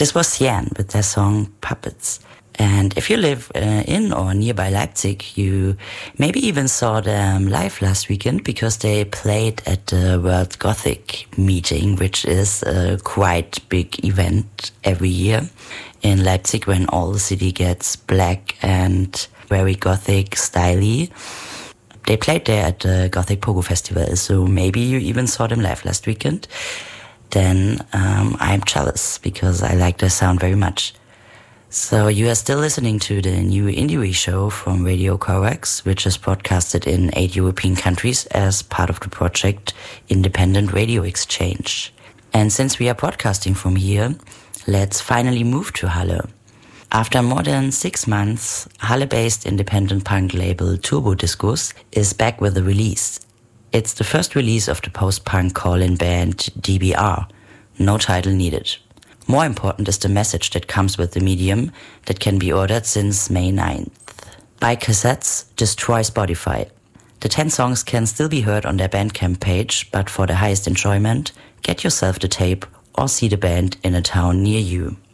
This was Cyan with their song Puppets. And if you live in or nearby Leipzig, you maybe even saw them live last weekend because they played at the World Gothic meeting, which is a quite big event every year in Leipzig when all the city gets black and very Gothic styly. They played there at the Gothic Pogo Festival, so maybe you even saw them live last weekend. Then I'm jealous because I like their sound very much. So you are still listening to the new Indie show from Radio Korax, which is broadcasted in 8 European countries as part of the project Independent Radio Exchange. And since we are broadcasting from here, let's finally move to Halle. After more than 6 months, Halle-based independent punk label Turbo Discos is back with a release. It's the first release of the post-punk call-in band DBR. No title needed. More important is the message that comes with the medium that can be ordered since May 9th. Buy cassettes, destroy Spotify. The 10 songs can still be heard on their Bandcamp page, but for the highest enjoyment, get yourself the tape or see the band in a town near you.